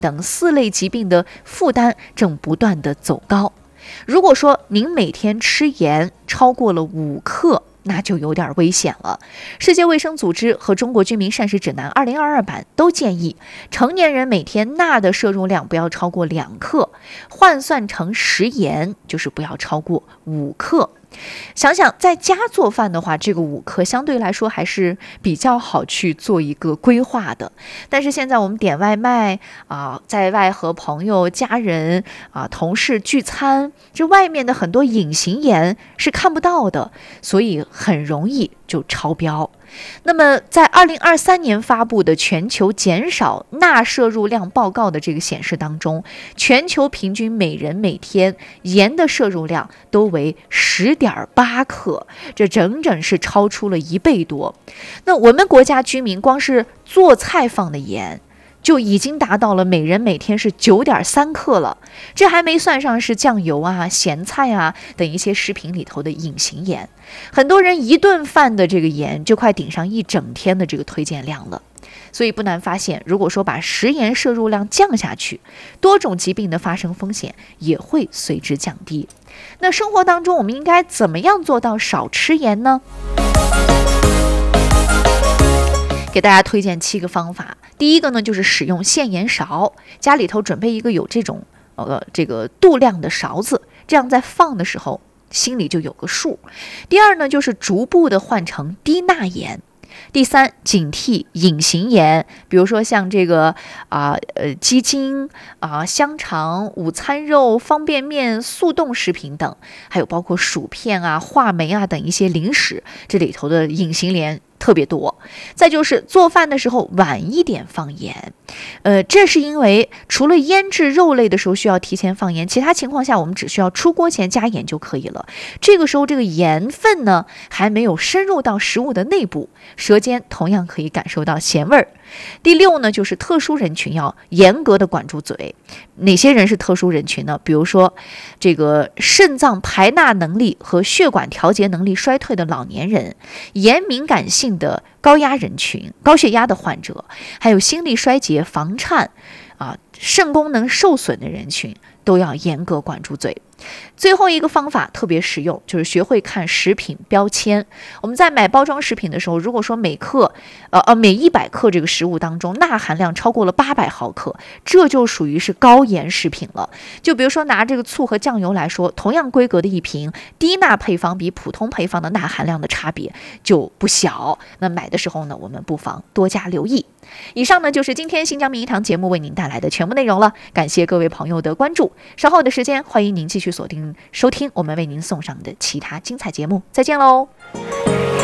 等4类疾病的负担正不断的走高。如果说您每天吃盐超过了5克，那就有点危险了。世界卫生组织和中国居民膳食指南2022版都建议，成年人每天钠的摄入量不要超过2克，换算成食盐就是不要超过5克。想想在家做饭的话，这个5克相对来说还是比较好去做一个规划的。但是现在我们点外卖在外和朋友、家人同事聚餐，这外面的很多隐形盐是看不到的，所以很容易就超标。那么在2023年发布的全球减少钠摄入量报告的这个显示当中，全球平均每人每天盐的摄入量都为10.8克，这整整是超出了1倍多。那我们国家居民光是做菜放的盐就已经达到了每人每天是9.3克了，这还没算上是酱油咸菜等一些食品里头的隐形盐。很多人一顿饭的这个盐就快顶上一整天的这个推荐量了。所以不难发现，如果说把食盐摄入量降下去，多种疾病的发生风险也会随之降低。那生活当中我们应该怎么样做到少吃盐呢？给大家推荐7个方法。第一个呢，就是使用限盐勺，家里头准备一个有这种这个度量的勺子，这样在放的时候心里就有个数。第二呢，就是逐步的换成低钠盐。第三，警惕隐形盐，比如说像这个鸡精香肠、午餐肉、方便面、速冻食品等，还有包括薯片话梅等一些零食，这里头的隐形盐特别多。再就是做饭的时候晚一点放盐，这是因为除了腌制肉类的时候需要提前放盐，其他情况下我们只需要出锅前加盐就可以了。这个时候这个盐分呢还没有深入到食物的内部，舌尖同样可以感受到咸味儿。第6呢，就是特殊人群要严格的管住嘴。哪些人是特殊人群呢？比如说这个肾脏排钠能力和血管调节能力衰退的老年人，盐敏感性的高压人群、高血压的患者，还有心力衰竭、房颤肾功能受损的人群，都要严格管住嘴。最后一个方法特别实用，就是学会看食品标签。我们在买包装食品的时候，如果说每100克这个食物当中钠含量超过了800毫克，这就属于是高盐食品了。就比如说拿这个醋和酱油来说，同样规格的一瓶，低钠配方比普通配方的钠含量的差别就不小。那买的时候呢，我们不妨多加留意。以上呢就是今天新疆名医堂节目为您带来的全部内容了，感谢各位朋友的关注。稍后的时间，欢迎您继续锁定收听我们为您送上的其他精彩节目。再见喽。